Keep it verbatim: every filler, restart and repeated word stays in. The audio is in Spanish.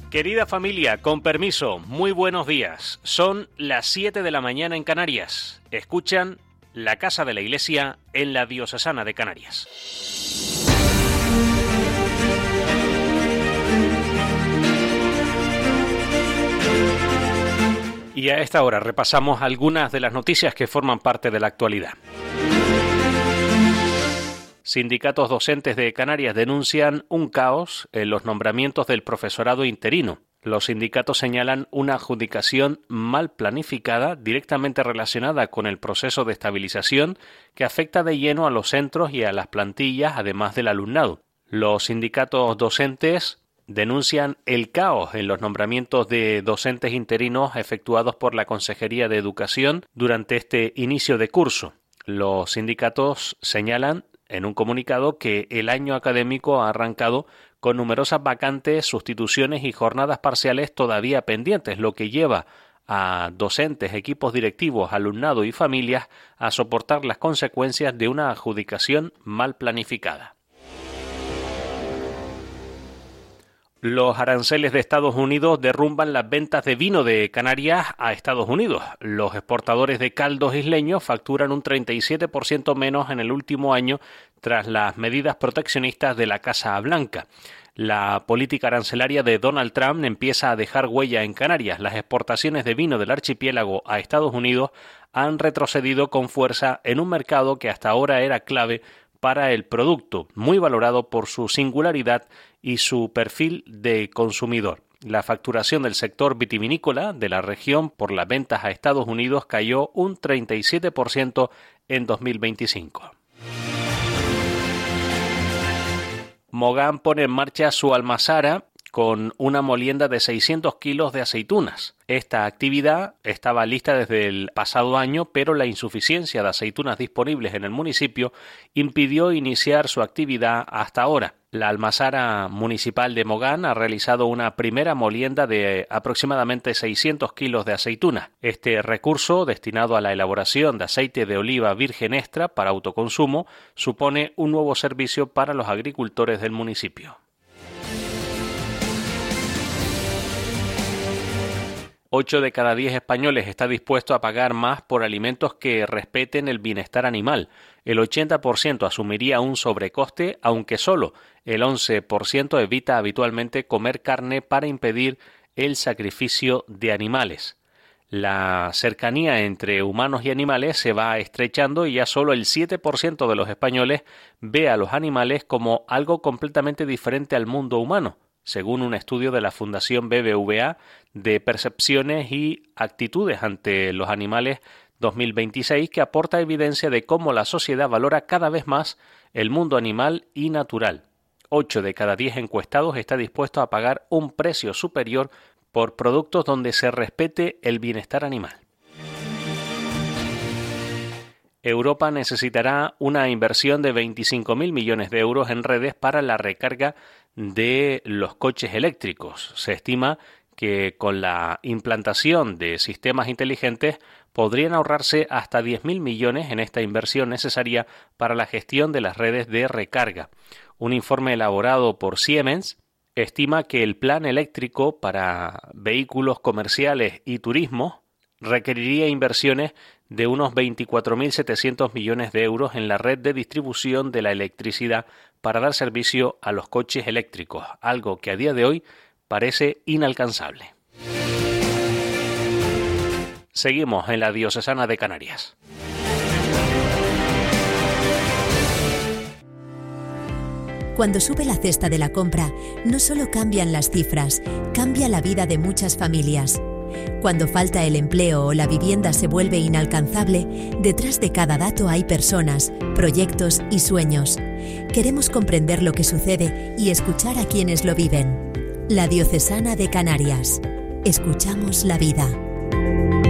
Querida familia, con permiso, muy buenos días. Son las siete de la mañana en Canarias. Escuchan La Casa de la Iglesia en la Diocesana de Canarias. Y a esta hora repasamos algunas de las noticias que forman parte de la actualidad. Sindicatos docentes de Canarias denuncian un caos en los nombramientos del profesorado interino. Los sindicatos señalan una adjudicación mal planificada directamente relacionada con el proceso de estabilización que afecta de lleno a los centros y a las plantillas, además del alumnado. Los sindicatos docentes denuncian el caos en los nombramientos de docentes interinos efectuados por la Consejería de Educación durante este inicio de curso. Los sindicatos señalan en un comunicado que el año académico ha arrancado con numerosas vacantes, sustituciones y jornadas parciales todavía pendientes, lo que lleva a docentes, equipos directivos, alumnado y familias a soportar las consecuencias de una adjudicación mal planificada. Los aranceles de Estados Unidos derrumban las ventas de vino de Canarias a Estados Unidos. Los exportadores de caldos isleños facturan un treinta y siete por ciento menos en el último año tras las medidas proteccionistas de la Casa Blanca. La política arancelaria de Donald Trump empieza a dejar huella en Canarias. Las exportaciones de vino del archipiélago a Estados Unidos han retrocedido con fuerza en un mercado que hasta ahora era clave para el producto, muy valorado por su singularidad y su perfil de consumidor. La facturación del sector vitivinícola de la región por las ventas a Estados Unidos cayó un treinta y siete por ciento en dos mil veinticinco. Mogán pone en marcha su almazara con una molienda de seiscientos kilos de aceitunas. Esta actividad estaba lista desde el pasado año, pero la insuficiencia de aceitunas disponibles en el municipio impidió iniciar su actividad hasta ahora. La almazara municipal de Mogán ha realizado una primera molienda de aproximadamente seiscientos kilos de aceitunas. Este recurso, destinado a la elaboración de aceite de oliva virgen extra para autoconsumo, supone un nuevo servicio para los agricultores del municipio. Ocho de cada diez españoles está dispuesto a pagar más por alimentos que respeten el bienestar animal. El ochenta por ciento asumiría un sobrecoste, aunque solo el once por ciento evita habitualmente comer carne para impedir el sacrificio de animales. La cercanía entre humanos y animales se va estrechando y ya solo el siete por ciento de los españoles ve a los animales como algo completamente diferente al mundo humano, según un estudio de la Fundación B B V A de Percepciones y Actitudes ante los Animales dos mil veintiséis, que aporta evidencia de cómo la sociedad valora cada vez más el mundo animal y natural. Ocho de cada diez encuestados está dispuesto a pagar un precio superior por productos donde se respete el bienestar animal. Europa necesitará una inversión de veinticinco mil millones de euros en redes para la recarga de los coches eléctricos. Se estima que con la implantación de sistemas inteligentes podrían ahorrarse hasta diez mil millones en esta inversión necesaria para la gestión de las redes de recarga. Un informe elaborado por Siemens estima que el plan eléctrico para vehículos comerciales y turismo requeriría inversiones de unos veinticuatro mil setecientos millones de euros en la red de distribución de la electricidad para dar servicio a los coches eléctricos, algo que a día de hoy parece inalcanzable. Seguimos en la Diocesana de Canarias. Cuando sube la cesta de la compra, no solo cambian las cifras, cambia la vida de muchas familias. Cuando falta el empleo o la vivienda se vuelve inalcanzable, detrás de cada dato hay personas, proyectos y sueños. Queremos comprender lo que sucede y escuchar a quienes lo viven. La Diocesana de Canarias. Escuchamos la vida.